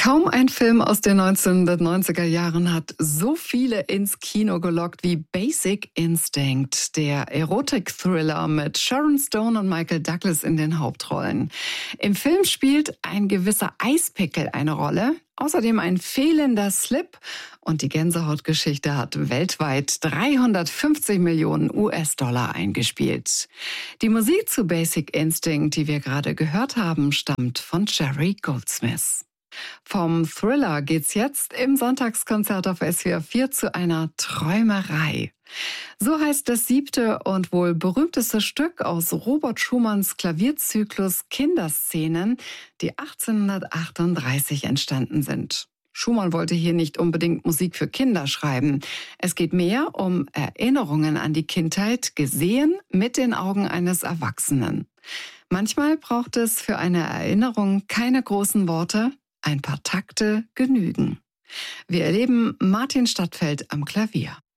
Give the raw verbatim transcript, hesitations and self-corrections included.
Kaum ein Film aus den neunzehnhundertneunziger Jahren hat so viele ins Kino gelockt wie Basic Instinct, der Erotik-Thriller mit Sharon Stone und Michael Douglas in den Hauptrollen. Im Film spielt ein gewisser Eispickel eine Rolle, außerdem ein fehlender Slip und die Gänsehautgeschichte hat weltweit dreihundertfünfzig Millionen U S-Dollar eingespielt. Die Musik zu Basic Instinct, die wir gerade gehört haben, stammt von Jerry Goldsmith. Vom Thriller geht's jetzt im Sonntagskonzert auf S W R vier zu einer Träumerei. So heißt das siebte und wohl berühmteste Stück aus Robert Schumanns Klavierzyklus Kinderszenen, die achtzehnhundertachtunddreißig entstanden sind. Schumann wollte hier nicht unbedingt Musik für Kinder schreiben. Es geht mehr um Erinnerungen an die Kindheit, gesehen mit den Augen eines Erwachsenen. Manchmal braucht es für eine Erinnerung keine großen Worte, ein paar Takte genügen. Wir erleben Martin Stadtfeld am Klavier.